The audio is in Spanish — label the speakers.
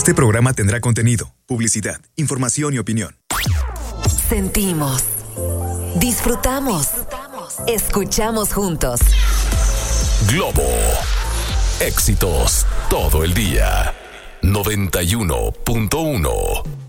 Speaker 1: Este programa tendrá contenido, publicidad, información y opinión.
Speaker 2: Sentimos, disfrutamos, escuchamos juntos.
Speaker 3: Globo. Éxitos todo el día. 91.1